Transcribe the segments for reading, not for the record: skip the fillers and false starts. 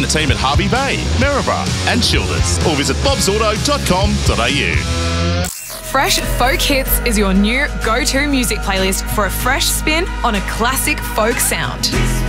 the team at Harvey Bay, Maryborough and Childers, or visit bobsauto.com.au. Fresh Folk Hits is your new go-to music playlist for a fresh spin on a classic folk sound.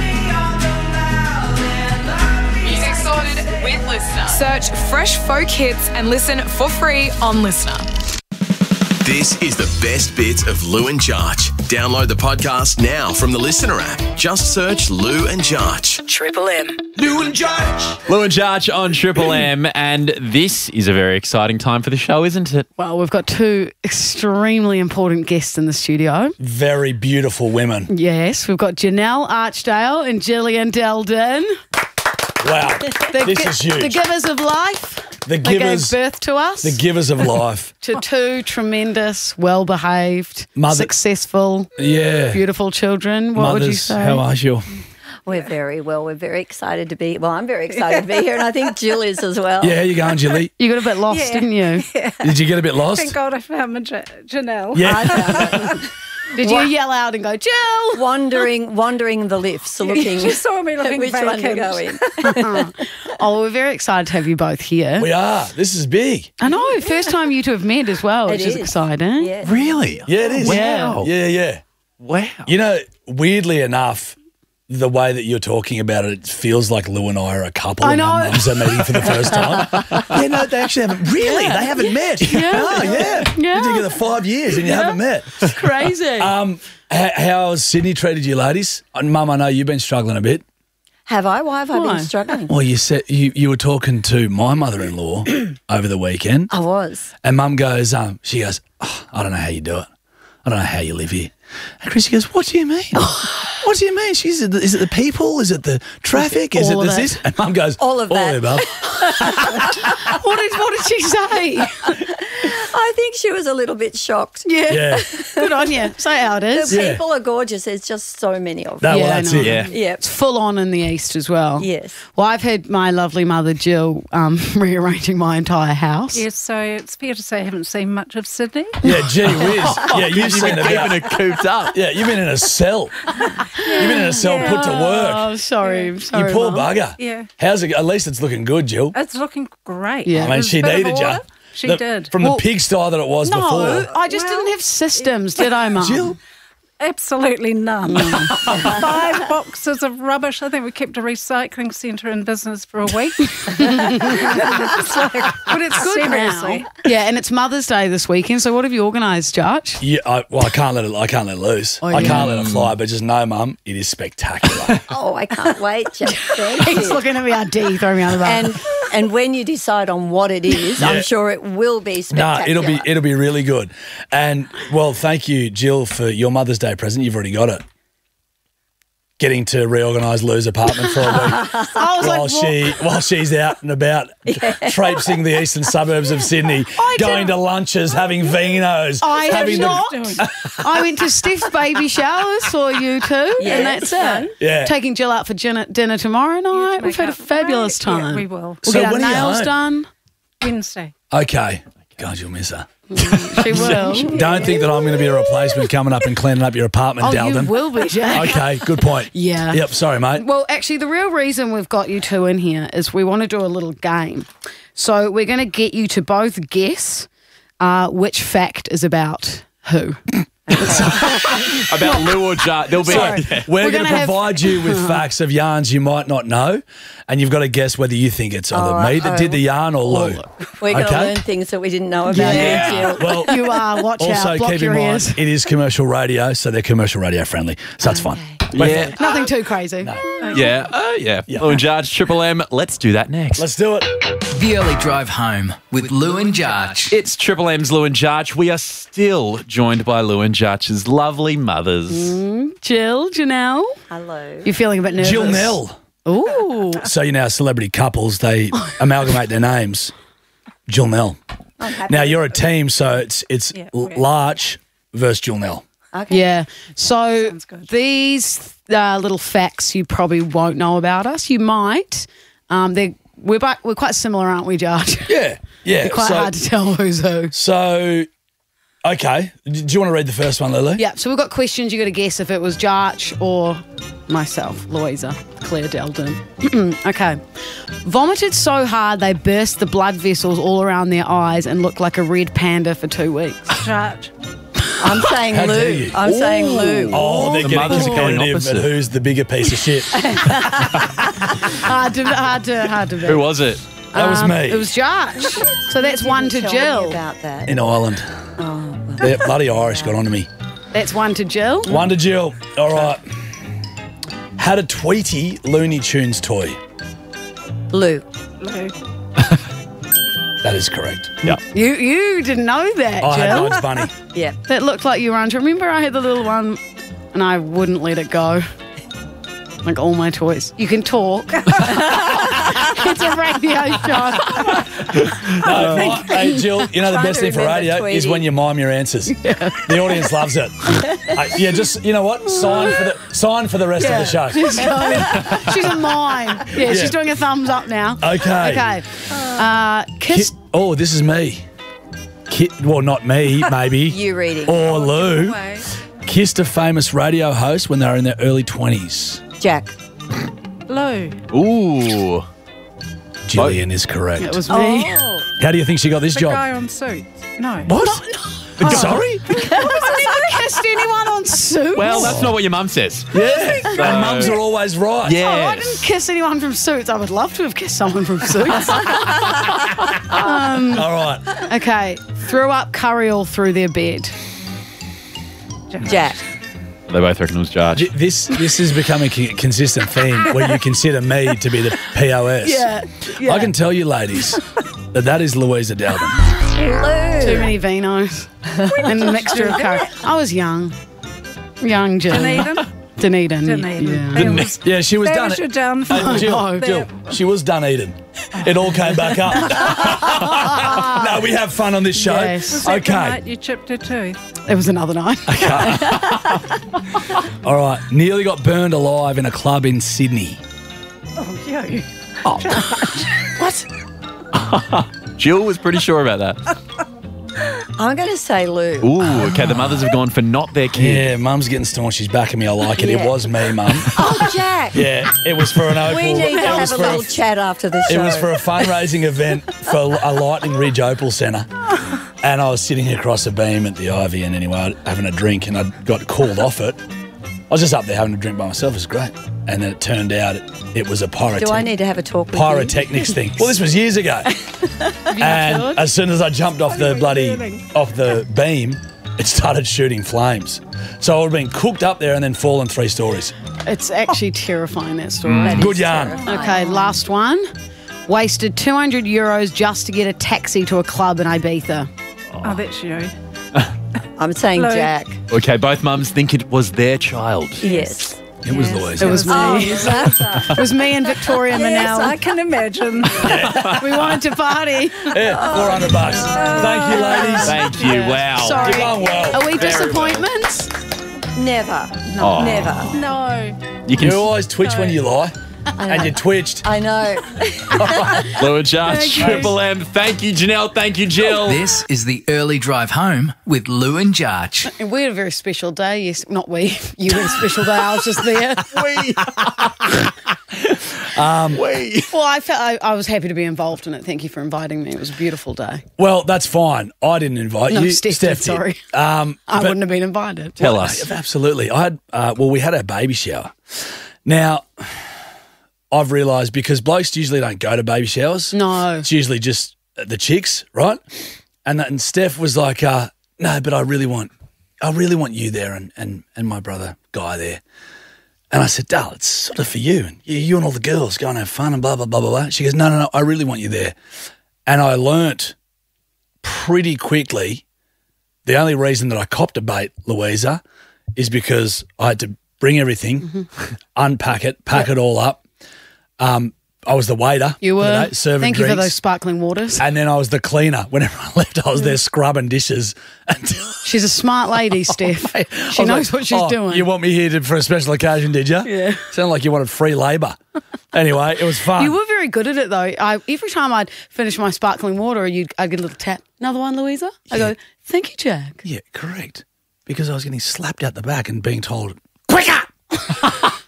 Music sorted with Listener. Search Fresh Folk Hits and listen for free on Listener. This is the best bits of Lou and Jarch. Download the podcast now from the Listener app. Just search Lou and Jarch. Triple M. Lou and Jarch. Lou and Jarch on Triple M, and this is a very exciting time for the show, isn't it? Well, we've got two extremely important guests in the studio. Very beautiful women. Yes, we've got Janelle Archdale and Gillian Delden. Wow, this is huge. The givers of life. The They givers, gave birth to us. the givers of life. To two tremendous, well-behaved, Mother- successful, Yeah. beautiful children. What would you Mothers, say? how are you? We're very well. We're very excited to be. Well, I'm very excited to be here, and I think Jill is as well. Yeah, how you going, Jilly? You got a bit lost, didn't you? Did you get a bit lost? Thank God I found my Janelle. Yeah. I found it. Did you yell out and go, Jill? Wandering the lifts, looking She saw me looking which one to vacant. go in. Oh, we're very excited to have you both here. We are. This is big. I know, first time you two have met as well, which It is is. exciting. Yes. Really? Yeah, it is. Wow. Yeah. Wow. You know, weirdly enough, the way that you're talking about it, it feels like Lou and I are a couple. I and our know. mums are meeting for the first time. Yeah, no, they actually haven't. Really? Yeah. They haven't met? Yeah. Oh, yeah. Yeah. Been together 5 years and you haven't met. Crazy. How's Sydney treated you, ladies? And Mum, I know you've been struggling a bit. Have I? Why have I Why? been struggling? Well, you said you were talking to my mother-in-law over the weekend, I was. and Mum goes, she goes, oh, I don't know how you do it. I don't know how you live here. And Chrissy goes, what do you mean? What do you mean? Is it the people? Is it the traffic? Is All it of it. this? And Mum goes, All of that. the above. What did she say? I think she was a little bit shocked. Yeah. Good on you. Say how it is. The Yeah. people are gorgeous. There's just so many of them. No, Yeah, well, I that's know. it. Yeah. Yeah. It's full on in the east as well. Yes. Well, I've had my lovely mother Jill rearranging my entire house. Yes, so it's fair to say I haven't seen much of Sydney. Yeah, gee whiz. Yeah, you've You've been been keeping about. it cooped up. Yeah, you've been in a cell. You've been in a cell put to work. Oh, sorry. You Sorry, poor Mum. bugger. Yeah. How's it? At least it's looking good, Jill. It's looking great. Yeah. I mean, There's she a bit of needed you. order. She did. From Well, the pigsty that it was No, before. I just didn't have systems, did I, Mum? Jill? Absolutely none. 5 boxes of rubbish. I think we kept a recycling centre in business for a week. But it's good seriously. Now. Yeah, and it's Mother's Day this weekend, so what have you organised, Judge? Yeah, I can't let it. I can't let it loose. Oh, I yeah. can't let it fly. But just know, Mum, it is spectacular. Oh, I can't wait, Jill. Thank He's you. looking at me, ID, throwing me out of the bath. And when you decide on what it is, Yeah. I'm sure it will be No, spectacular. it'll be really good. And well, thank you, Jill, for your Mother's Day present. You've already got it. Getting to reorganise Lou's apartment for a week I was like, while she's out and about traipsing the eastern suburbs of Sydney, going to lunches, having vinos, I have having not. I went to Steph's baby showers for you two, Yeah, and that's it. Yeah. Taking Jill out for dinner tomorrow night. We've had a fabulous Yeah, time. we will. We'll So get our when are you nails home? done. Wednesday. Okay. God, you'll miss her. She will. Don't think that I'm going to be a replacement coming up and cleaning up your apartment, Oh, Dalden. you will be, Jack. Okay, good point. Yeah. Yep, sorry, mate. Well, actually, the real reason we've got you two in here is we want to do a little game. So we're going to get you to both guess which fact is about who. About Lou or Jarch. There'll be. Sorry. We're going gonna to have- provide you with facts of yarns you might not know, and you've got to guess whether you think it's either me that did the yarn or Lou. We're going to Okay. learn things that we didn't know about Yeah. you, Jill. Well, You are. Watch also out. Block keep in your mind, ears. it is commercial radio, so they're commercial radio friendly, so that's fine. Yeah. Nothing too crazy. Yeah. Lou and Jarch, Triple M. Let's do that next. Let's do it. The Early Drive Home with Lou and Jarch. It's Triple M's Lou and Jarch. We are still joined by Lou and Jarch's lovely mothers. Jill, Janelle. Hello. You're feeling a bit nervous. Jill Nell. Ooh. So you know, celebrity couples, they amalgamate their names. Jill Nell. I'm happy. Now you're a team, so it's Yeah. Larch versus Jill Nell. Okay. Yeah. So Sounds good. these little facts you probably won't know about us. You might. We're quite similar, aren't we, Judge? Yeah, yeah. Quite hard to tell who's who. So, okay. Do you want to read the first one, Lulu? Yeah. So we've got questions. You got to guess if it was Jarch or myself, Louisa, Claire Delden. Okay. Vomited so hard they burst the blood vessels all around their eyes and looked like a red panda for 2 weeks. Judge. I'm saying How dare Lou. you? I'm saying Lou. Oh, they're The getting mothers are going competitive at opposite. who's the bigger piece of shit. Hard to beat. Who was it? That was me. It was Josh. So that's one to Tell me Jill. about that. in Ireland. The bloody Irish got onto me. That's one to Jill. One to Jill. All right. Had a Tweety Looney Tunes toy. Lou. Lou. That is correct. Yeah. You didn't know that, I had Jill. Bugs Bunny. Yeah. That looked like you were under. Remember I had the little one and I wouldn't let it go. Like all my toys. You can talk. It's a radio show. Hey, Jill, you know the Trying best to thing for remember radio Tweety. is when you mime your answers. The audience loves it. Yeah, just, you know what? Sign for the rest of the show. She's a mime. Yeah, she's doing a thumbs up now. Okay. Okay. Kiss. Oh, this is me. Well, not me, maybe. You reading. Or Lou. Way. Kissed a famous radio host when they were in their early 20s. Jack. Lou. Ooh. Gillian is correct. It was me. Oh. How do you think she got this The job? guy on Suits. No. What? Sorry? I've never kissed anyone on Suits. Well, that's not what your mum says. Yeah. And mums are always right. Yeah. Oh, I didn't kiss anyone from Suits. I would love to have kissed someone from Suits. All right. Okay. Threw up curry all through their bed. Jack. They both reckon it was Judge. This is becoming a consistent theme where you consider me to be the POS. Yeah. I can tell you, ladies, that is Louisa Delden. Lou. Too many vinos and a mixture of curry. I was young. Young Jill. Dunedin. Dunedin. Dunedin. Yeah. That was, Yeah, she was that done. was your downfall. Jill, she was done eating. It all came back up. No, we have fun on this show. Yes. Was that the Okay. night you chipped her tooth? It was another night. All right. Nearly got burned alive in a club in Sydney. Oh, you. Jill was pretty sure about that. I'm going to say Lou. Ooh, okay. The mothers have gone for not their kid. Yeah, Mum's getting staunch. She's backing me. I like it. Yeah. It was me, Mum. Oh, Jack. Yeah, it was for an Opal. We need to it was have a for little chat after the show. It was for a fundraising event for a Lightning Ridge Opal Centre. And I was sitting across a beam at the Ivy and anyway, having a drink, and I got called off it. I was just up there having a drink by myself. It was great. And then it turned out it was a Do I need to have a talk with you? pyrotechnics thing. Well, this was years ago. And as soon as I jumped off the beam, it started shooting flames. So I would have been cooked up there and then fallen 3 stories. It's actually terrifying, that story. Good yarn. Okay, last one. Wasted €200 just to get a taxi to a club in Ibiza. Oh, that's you. I'm saying Lou. Jack. Okay, both mums think it was their child. Yes. It was Louisa. It was me. Oh, It was me and Victoria Yes, Manel. I can imagine. We wanted to party. Yeah, $400. Thank you, ladies. Thank you. Wow. Sorry. You've done well. Are we Very disappointments? Never. Oh. Never. No. You can You always twitch when you lie. And you twitched. I know. Lou and Judge, Triple M. Thank you, Janelle. Thank you, Jill. This is the early drive home with Lou and Jarch. And we had a very special day. Yes, not we. You had a special day. I was just there. Well, I felt I was happy to be involved in it. Thank you for inviting me. It was a beautiful day. Well, that's fine. I didn't invite No, you. Steph did, did. sorry. I I wouldn't have been invited. Tell us. Absolutely. I had. We had our baby shower. Now, I've realised because blokes usually don't go to baby showers. No. It's usually just the chicks, right? And Steph was like, "No, but I really want you there and my brother Guy there." And I said, "Dal, it's sort of for you and you and all the girls go and have fun and blah blah blah blah blah." She goes, "No, I really want you there." And I learnt pretty quickly the only reason that I copped a bait, Louisa, is because I had to bring everything, unpack it, pack it all up. I was the waiter. You for the were. day, serving Thank you for drinks. those sparkling waters. And then I was the cleaner. Whenever I left, I was there scrubbing dishes. Until She's a smart lady, Steph. I She was knows like, what she's doing. You want me here for a special occasion, did you? Yeah. Sounded like you wanted free labour. Anyway, it was fun. You were very good at it, though. Every time I'd finish my sparkling water, I'd get a little tap. Another one, Louisa? I go, thank you, Jack. Yeah, correct. Because I was getting slapped out the back and being told, quicker!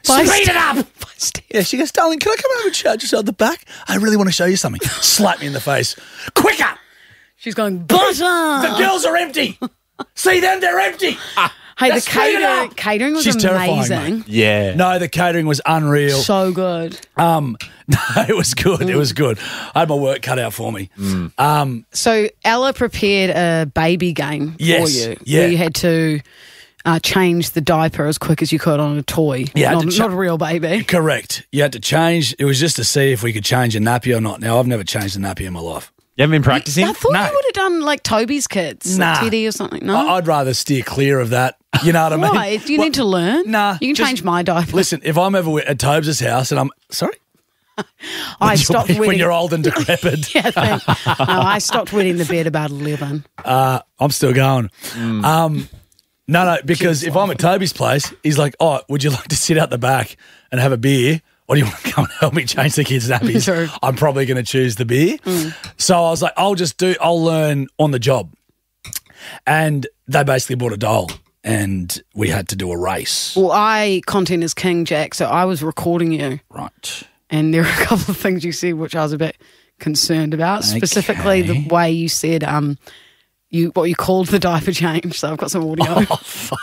Speed it up! Yeah, she goes, darling, can I come over and show just at the back? I really want to show you something. Slap me in the face. Quicker! She's going, butter! The girls are empty! See them, they're empty! Hey, the Let's speed it up! catering was She's terrifying, amazing. mate. Yeah. No, the catering was unreal. So good. No, it was good. It was good. I had my work cut out for me. So Ella prepared a baby game Yes, for you. yeah. Where you had to change the diaper as quick as you could on a toy. Yeah, I had not, to cha- not a real baby. Correct. You had to change. It was just to see if we could change a nappy or not. Now, I've never changed a nappy in my life. You haven't been practicing? I thought No. you would have done like Toby's kids, Nah. like Teddy or something. No? I'd rather steer clear of that. You know what I mean? Why? Do you Well, need to learn? Nah. You can just- change my diaper. Listen, if I'm ever at Tobes' house and I'm... Sorry? I stopped when wetting. you're old and decrepit. Yeah, thanks. No, I stopped wetting the bed about 11. I'm still going. No, because if I'm at Toby's place, he's like, oh, would you like to sit out the back and have a beer? Or do you want to come and help me change the kids' nappies? Sorry. I'm probably going to choose the beer. So I was like, I'll learn on the job. And they basically bought a doll and we had to do a race. Well, content is king, Jack, so I was recording you. Right. And there were a couple of things you said which I was a bit concerned about, specifically the way you said what you called the diaper change. So I've got some audio. Oh, fuck.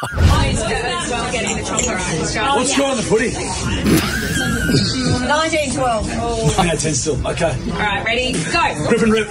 What's going on the pudding? 1912. I got 10 still. Okay. All right, ready? Go. Grip and rip.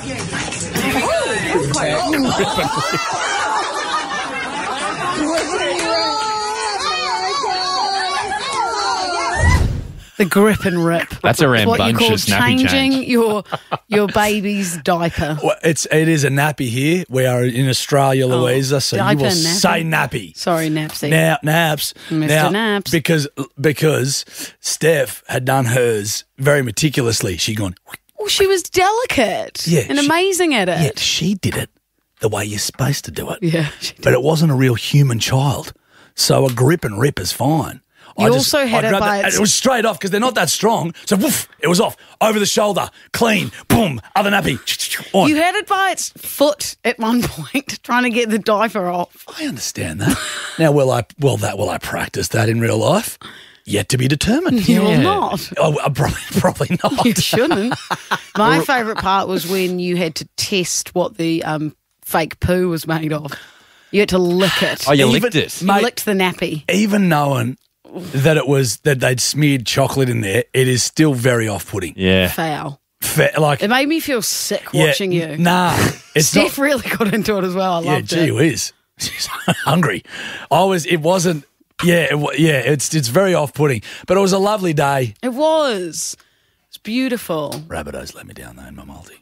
The grip and rip. That's a It's what you call rambunctious nappy changing change. your baby's diaper. Well, it is a nappy here. We are in Australia, Louisa, so you diaper will and nappy. say nappy. Sorry, Napsy. Naps. Mr. Now, Naps. Because Steph had done hers very meticulously. She'd gone, Well, she was delicate and amazing at it. yeah, she did it the way you're supposed to do it. Yeah, she did. But it wasn't a real human child. So a grip and rip is fine. You also had I it grabbed by and its- it was straight off because they're not that strong. So woof, it was off. Over the shoulder, clean, boom, other nappy. On. You had it by its foot at one point, trying to get the diaper off. I understand that. Now, will I practice that in real life? Yet to be determined. You will not. Oh, probably not. You shouldn't. My favourite part was when you had to test what the fake poo was made of. You had to lick it. Oh, you Even- licked it. You mate, licked the nappy. Even knowing that they'd smeared chocolate in there, it is still very off-putting. Yeah. Foul. Like, It made me feel sick yeah, watching you. Nah, it's Steph not. really got into it as well. I Yeah, loved gee it. whiz. She's hungry. It wasn't. Yeah, it's very off-putting, but it was a lovely day. It was. It's beautiful. Rabbitohs let me down though in my multi.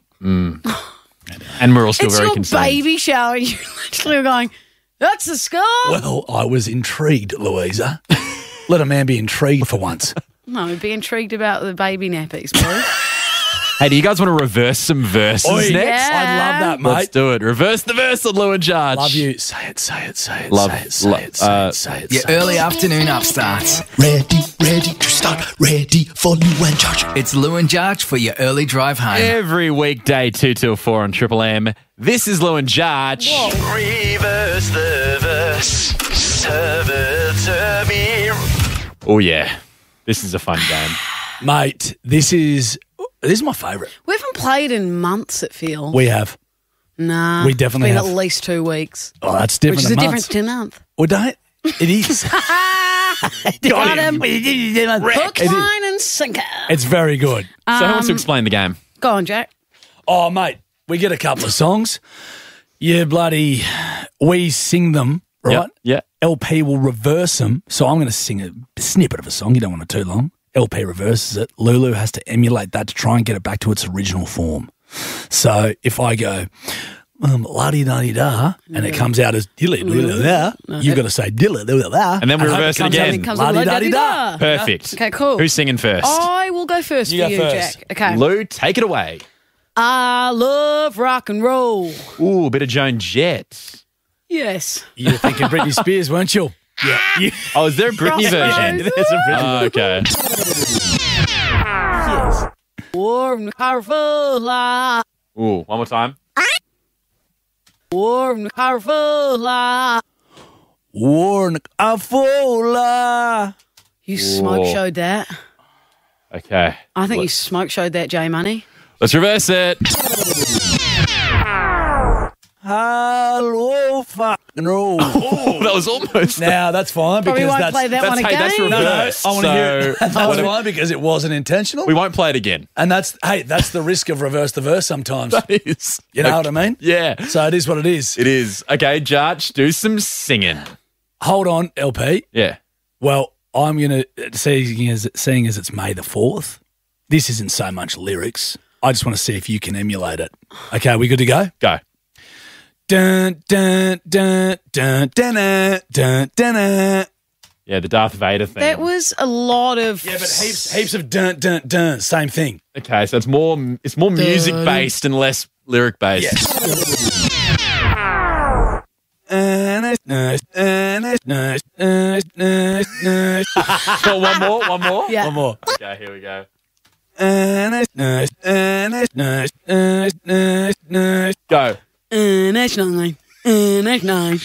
And we're all still It's very your concerned. baby shower, and you literally were going, "That's the score." Well, I was intrigued, Louisa. Let a man be intrigued for once. No, be intrigued about the baby nappies, please. Hey, do you guys want to reverse some verses Oi, next? Yeah. I'd love that, mate. Let's do it. Reverse the verse on Lou and Jarch. Love you. Say it, say it, say it, Love- say it, say lo- it, say it, say it. Your say it. early afternoon upstarts. Ready to start, ready for Lou and Jarch. It's Lou and Jarch for your early drive home. Every weekday, 2 till 4 on Triple M. This is Lou and Jarch. Reverse the verse, serve it to me. Oh, yeah. This is a fun game. Mate, this is my favourite. We haven't played in months, it feels. We have. Nah. we definitely it's have. been at least 2 weeks. Oh, that's different. Which is than a months. difference to a month. Well, don't it is. Got him. Hook, It is. line, and sinker. It's very good. So who wants to explain the game? Go on, Jack. Oh, mate, we get a couple of songs. We sing them, right? Yeah. LP will reverse them. So I'm going to sing a snippet of a song. You don't want it too long. LP reverses it. Lulu has to emulate that to try and get it back to its original form. So if I go, la-di-da-di-da, and it comes out as dilly-da, you've got to say dilly-da. And then we reverse it again. Comes with La-di-da-di-da. Perfect. Okay, cool. Who's singing first? I will go first You for go you, first. Jack. Okay. Lou, take it away. I love rock and roll. Ooh, a bit of Joan Jett. Yes. You were thinking Britney Spears, weren't you? Yeah. Oh, is there a Britney version? There's a Britney. Oh, okay. Warm, powerful, Ooh, one more time. warm, powerful. Warn Afola. You smoke showed that. Okay. I think you smoke showed that, J Money. Let's reverse it. Hello, fucking roll. Oh, that was almost. Now that's fine because Probably won't play that one again. That's reverse. I want to hear it. That's So- fine because it wasn't intentional. We won't play it again. And that's the risk of reverse the verse sometimes. That is. You know what I mean? Yeah. So it is what it is. It is. Okay, Jarch, do some singing. Hold on, LP. Yeah. Well, I'm going to, seeing as it's May the 4th, this isn't so much lyrics. I just want to see if you can emulate it. Okay, we good to go? Go. Dun, dun, dun, dun, dun, dun, dun, dun. Yeah, the Darth Vader thing. That was a lot of... Yeah, but heaps of dun, dun, dun, same thing. Okay, so it's more music based and less lyric based. Yes. So one more. Yeah. One more. Okay, here we go. Go. That's nine. That's nine.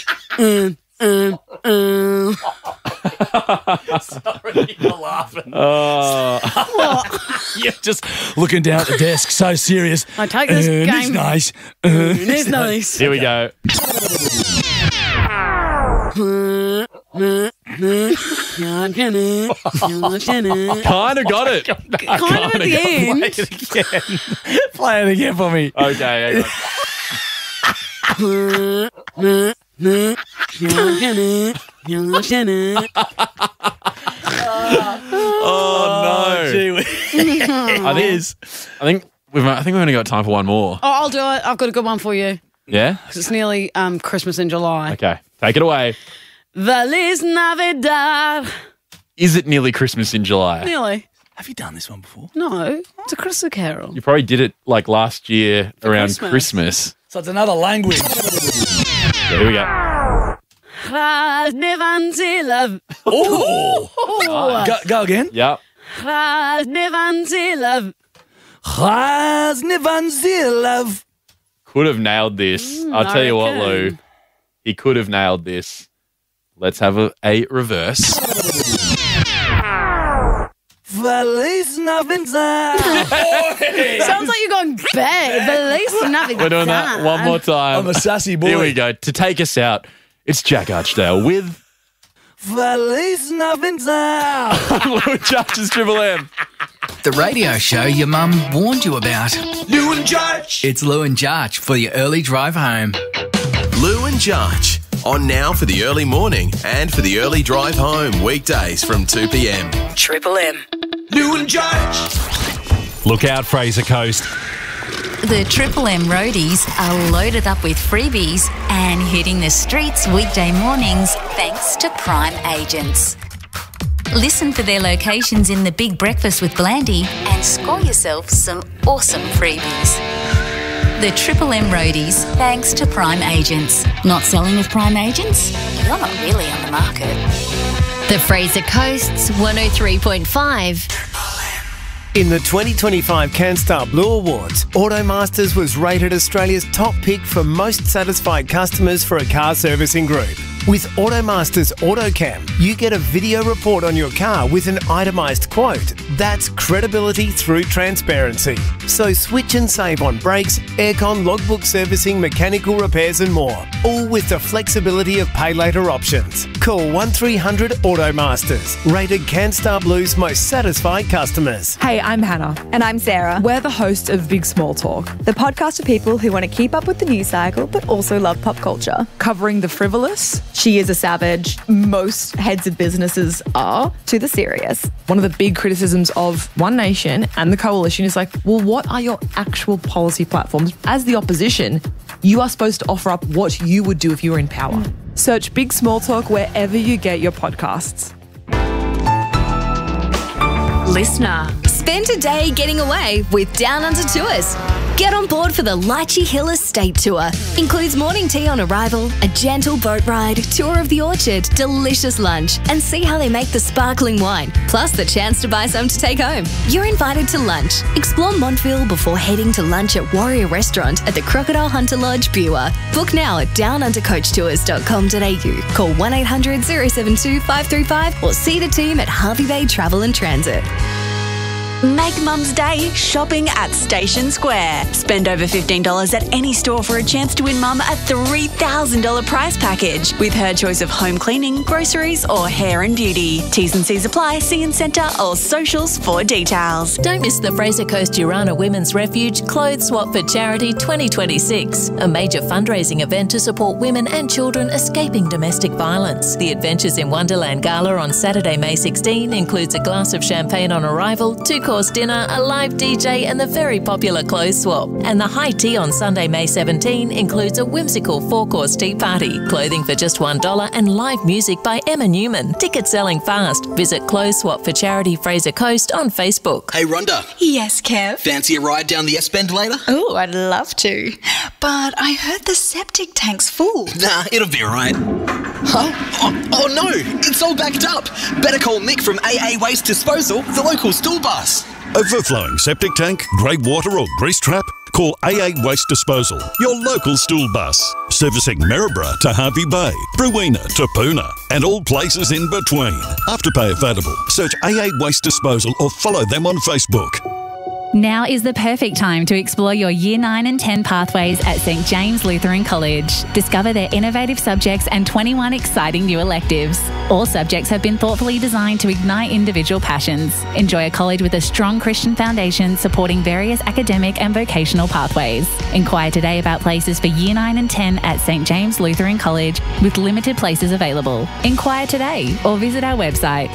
Sorry, you're laughing. Oh. You're just looking down at the desk, so serious. I take this game. It's nice. It's nice. Here we go. Kind of got it. Kind of at the end. Play it again. Play it again for me. Okay, hang on. Oh no! Gee, I think we've only got time for one more. Oh, I'll do it. I've got a good one for you. Yeah. 'Cause it's nearly Christmas in July. Okay, take it away. Feliz Navidad. Is it nearly Christmas in July? Nearly. Have you done this one before? No, it's a Christmas carol. You probably did it like last year around Christmas. Christmas. So it's another language. Yeah, here we go. Oh, go again. Yep. Could have nailed this. I'll tell you what, Lou. He could have nailed this. Let's have a reverse. Feliz Navidad. Sounds like you're going bad. Feliz Navidad. We're doing that one more time. I'm a sassy boy. Here we go. To take us out, it's Jack Archdale with Feliz Navidad. Lou and Jarch's Triple M. The radio show your mum warned you about. Lou and Jarch. It's Lou and Jarch for your early drive home. Lou and Jarch, on now for the early morning and for the early drive home, weekdays from 2 p.m. Triple M. Lou and Jarch. Look out, Fraser Coast. The Triple M roadies are loaded up with freebies and hitting the streets weekday mornings thanks to Prime Agents. Listen for their locations in the Big Breakfast with Blandy and score yourself some awesome freebies. The Triple M roadies, thanks to Prime Agents. Not selling with Prime Agents? You're not really on the market. The Fraser Coast's 103.5. In the 2025 CanStar Blue Awards, Automasters was rated Australia's top pick for most satisfied customers for a car servicing group. With Automasters AutoCam, you get a video report on your car with an itemised quote. That's credibility through transparency. So switch and save on brakes, aircon, logbook servicing, mechanical repairs and more. All with the flexibility of pay later options. Call 1300 Automasters, rated CanStar Blue's most satisfied customers. Hey, I'm Hannah. And I'm Sarah. We're the hosts of Big Small Talk, the podcast for people who want to keep up with the news cycle but also love pop culture. covering the frivolous. She is a savage. Most heads of businesses are, to the serious. One of the big criticisms of One Nation and the coalition is like, well, what are your actual policy platforms? As the opposition, you are supposed to offer up what you would do if you were in power. Search Big Small Talk wherever you get your podcasts. Listener. Spend a day getting away with Down Under Tours. Get on board for the Lychee Hill Estate Tour. Includes morning tea on arrival, a gentle boat ride, tour of the orchard, delicious lunch, and see how they make the sparkling wine, plus the chance to buy some to take home. You're invited to lunch. Explore Montville before heading to lunch at Warrior Restaurant at the Crocodile Hunter Lodge, Bewa. Book now at downundercoachtours.com.au. Call 1800 072 535 or see the team at Harvey Bay Travel and Transit. Make Mum's Day shopping at Station Square. Spend over $15 at any store for a chance to win Mum a $3,000 prize package with her choice of home cleaning, groceries or hair and beauty. T's and C's apply. See in centre or socials for details. Don't miss the Fraser Coast Urana Women's Refuge Clothes Swap for Charity 2026, a major fundraising event to support women and children escaping domestic violence. The Adventures in Wonderland Gala on Saturday, May 16 includes a glass of champagne on arrival, 2-course dinner, a live DJ and the very popular clothes swap. And the high tea on Sunday, May 17 includes a whimsical 4-course tea party, clothing for just $1 and live music by Emma Newman. Tickets selling fast. Visit Clothes Swap for Charity Fraser Coast on Facebook. Hey, Rhonda. Yes, Kev? Fancy a ride down the S-Bend later? Oh, I'd love to. But I heard the septic tank's full. Nah, it'll be alright. Huh? Oh no, it's all backed up. Better call Mick from AA Waste Disposal, the local stool bus. Overflowing septic tank, grey water or grease trap? Call AA Waste Disposal, your local stool bus. Servicing Maryborough to Harvey Bay, Brewina to Poona, and all places in between. Afterpay available. Search AA Waste Disposal or follow them on Facebook. Now is the perfect time to explore your Year 9 and 10 pathways at St James Lutheran College. Discover their innovative subjects and 21 exciting new electives. All subjects have been thoughtfully designed to ignite individual passions. Enjoy a college with a strong Christian foundation supporting various academic and vocational pathways. Inquire today about places for Year 9 and 10 at St James Lutheran College with limited places available. Inquire today or visit our website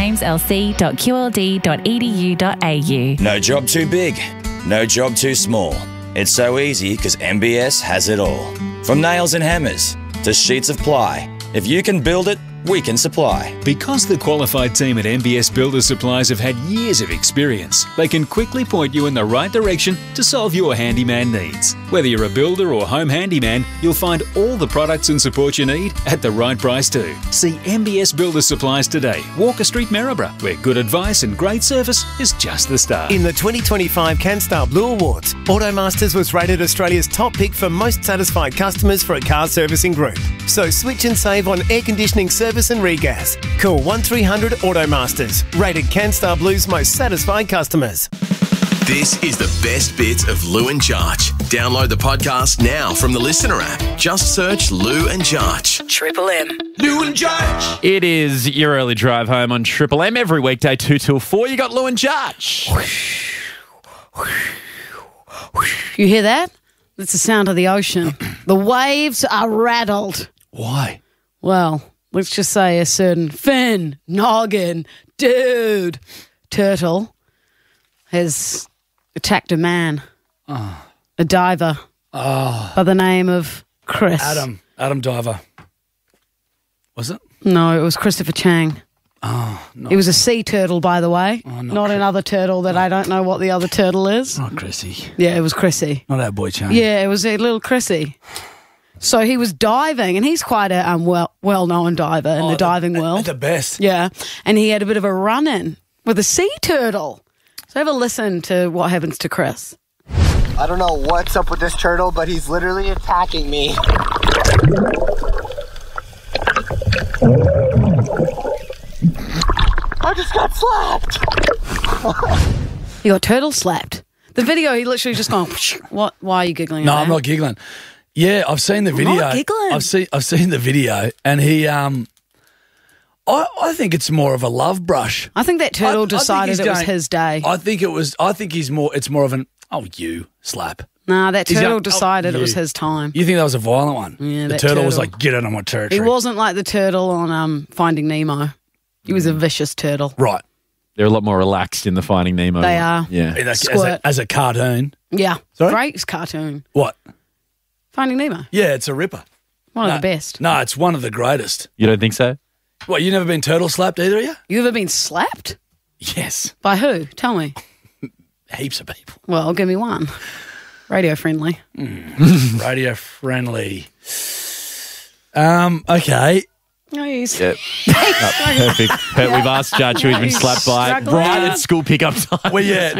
stjameslc.qld.edu.au. No job too big, no job too small. It's so easy because MBS has it all. From nails and hammers to sheets of ply. If you can build it, we can supply. Because the qualified team at MBS Builder Supplies have had years of experience, they can quickly point you in the right direction to solve your handyman needs. Whether you're a builder or home handyman, you'll find all the products and support you need at the right price too. See MBS Builder Supplies today, Walker Street, Maryborough, where good advice and great service is just the start. In the 2025 CanStar Blue Awards, Automasters was rated Australia's top pick for most satisfied customers for a car servicing group. So switch and save on air conditioning service and regas. Call 1300 Automasters, rated CanStar Blue's most satisfied customers. This is the best bits of Lou and Jarch. Download the podcast now from the Listener app. Just search Lou and Jarch. Triple M. Lou and Jarch. It is your early drive home on Triple M every weekday 2 till 4. You got Lou and Jarch. You hear that? That's the sound of the ocean. The waves are rattled. Why? Well, let's just say a certain fin, noggin, dude, turtle has attacked a man, a diver by the name of Chris. Adam Diver. Was it? No, it was Christopher Chang. Oh, no. He was a sea turtle, by the way. Not another turtle that I don't know what the other turtle is. Not Chrissy. Yeah, it was Chrissy. Not our boy Chang. Yeah, it was a little Chrissy. So he was diving, and he's quite a well-known diver in the diving world. The best. Yeah, and he had a bit of a run-in with a sea turtle. So have a listen to what happens to Chris. I don't know what's up with this turtle, but he's literally attacking me. I just got slapped. He got turtle slapped. The video, he literally just gone, what? Why are you giggling? No, I'm not giggling. Yeah, I've seen the video. Not giggling. I've seen the video, and he I think it's more of a love brush. I think that turtle decided it was his day. I think it's more of an you slap. Nah, that turtle decided it was his time. You think that was a violent one? Yeah, the turtle was like, get out of my territory. He wasn't like the turtle on Finding Nemo. He was a vicious turtle. Right. They're a lot more relaxed in the Finding Nemo. They are. Yeah. As a cartoon. Yeah. Sorry? Great cartoon. What? Finding Nemo. Yeah, it's a ripper. One of the best. No, it's one of the greatest. You don't think so? What, you never been turtle slapped either of you? You ever been slapped? Yes. By who? Tell me. Heaps of people. Well, give me one. Radio friendly. Radio friendly. Okay. Nice. Yep. Perfect. We've asked Judge who he's been slapped by Struggling. right at school pickup time. Well, yeah.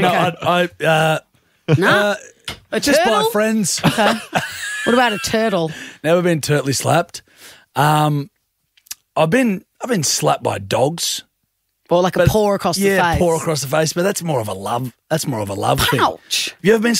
No, just by friends. Okay. What about a turtle? Never been turtly slapped. I've been slapped by dogs. Or like a paw across the face. Yeah, paw across the face. But that's more of a love. That's more of a love thing. Ouch. Have you ever been